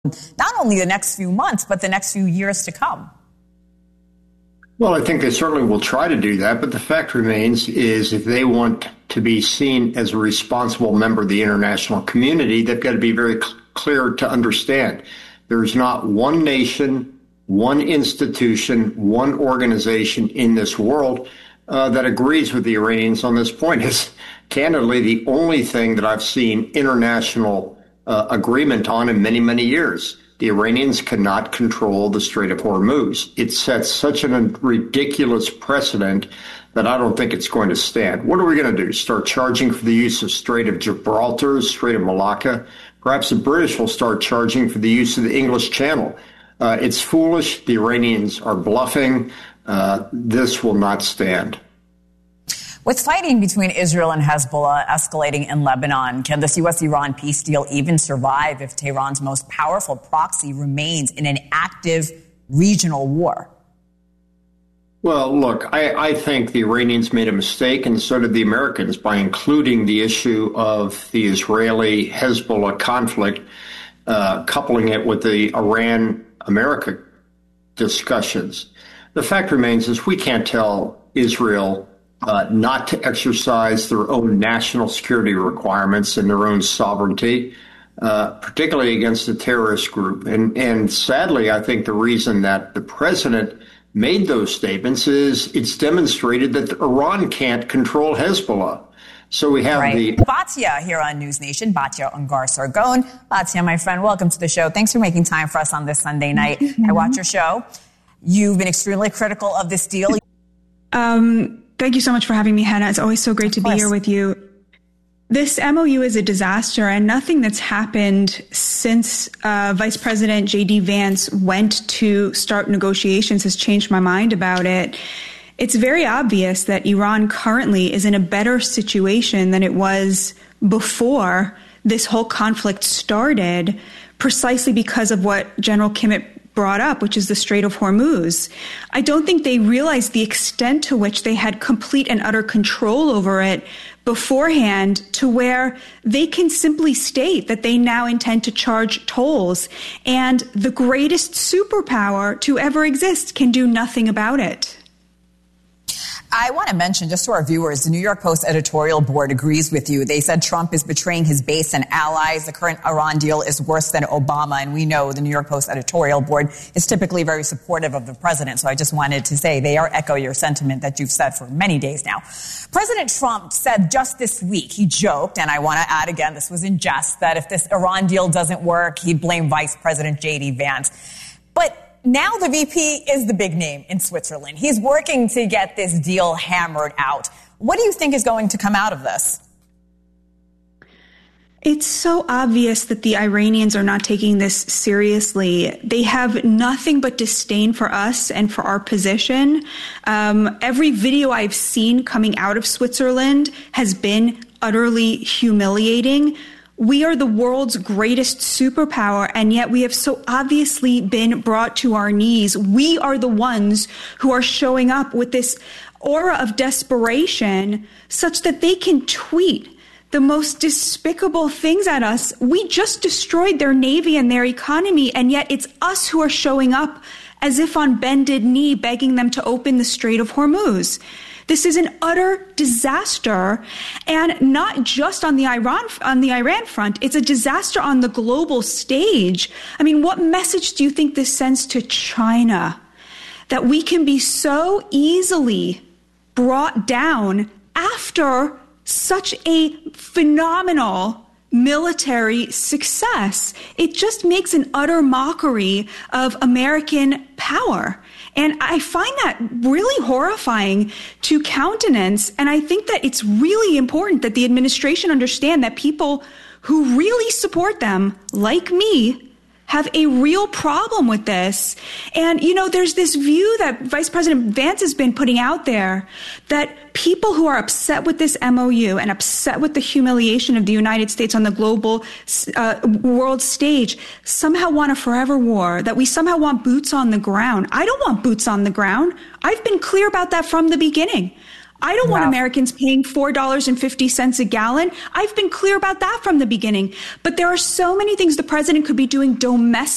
not only the next few months, but the next few years to come? Well, I think they certainly will try to do that, but the fact remains is if they want to be seen as a responsible member of the international community, they've got to be very clear to understand there's not one nation, one institution, one organization in this world that agrees with the Iranians on this point. It's candidly the only thing that I've seen international agreement on in many, many years. The Iranians cannot control the Strait of Hormuz. It sets such a ridiculous precedent that I don't think it's going to stand. What are we going to do? Start charging for the use of Strait of Gibraltar, Strait of Malacca? Perhaps the British will start charging for the use of the English Channel. It's foolish. The Iranians are bluffing. This will not stand. With fighting between Israel and Hezbollah escalating in Lebanon, can this U.S.-Iran peace deal even survive if Tehran's most powerful proxy remains in an active regional war? Well, look, I think the Iranians made a mistake, and so did the Americans, by including the issue of the Israeli-Hezbollah conflict, coupling it with the Iran-America discussions. The fact remains is we can't tell Israel not to exercise their own national security requirements and their own sovereignty, particularly against a terrorist group. And sadly, I think the reason that the president made those statements is it's demonstrated that Iran can't control Hezbollah. So we have Batya here on News Nation, Batya Ungar Sargon. Batya, my friend, welcome to the show. Thanks for making time for us on this Sunday night. I watch your show. You've been extremely critical of this deal. Thank you so much for having me, Hannah. It's always so great to be here with you. This MOU is a disaster, and nothing that's happened since Vice President J.D. Vance went to start negotiations has changed my mind about it. It's very obvious that Iran currently is in a better situation than it was before this whole conflict started, precisely because of what General Kimmett brought up, which is the Strait of Hormuz. I don't think they realized the extent to which they had complete and utter control over it beforehand, to where they can simply state that they now intend to charge tolls, and the greatest superpower to ever exist can do nothing about it. I want to mention, just to our viewers, the New York Post editorial board agrees with you. They said Trump is betraying his base and allies. The current Iran deal is worse than Obama. And we know the New York Post editorial board is typically very supportive of the president. So I just wanted to say they echo your sentiment that you've said for many days now. President Trump said just this week, he joked, and I want to add again, this was in jest, that if this Iran deal doesn't work, he'd blame Vice President J.D. Vance. But now the VP is the big name in Switzerland. He's working to get this deal hammered out. What do you think is going to come out of this? It's so obvious that the Iranians are not taking this seriously. They have nothing but disdain for us and for our position. Every video I've seen coming out of Switzerland has been utterly humiliating. We are the world's greatest superpower, and yet we have so obviously been brought to our knees. We are the ones who are showing up with this aura of desperation such that they can tweet the most despicable things at us. We just destroyed their navy and their economy, and yet it's us who are showing up as if on bended knee, begging them to open the Strait of Hormuz. This is an utter disaster, and not just on the Iran front. It's a disaster on the global stage. I mean, what message do you think this sends to China? That we can be so easily brought down after such a phenomenal military success. It just makes an utter mockery of American power. And I find that really horrifying to countenance. And I think that it's really important that the administration understand that people who really support them, like me, have a real problem with this. And, you know, there's this view that Vice President Vance has been putting out there that people who are upset with this MOU and upset with the humiliation of the United States on the global world stage somehow want a forever war, that we somehow want boots on the ground. I don't want boots on the ground. I've been clear about that from the beginning. I don't want Americans paying $4.50 a gallon. I've been clear about that from the beginning. But there are so many things the president could be doing domestically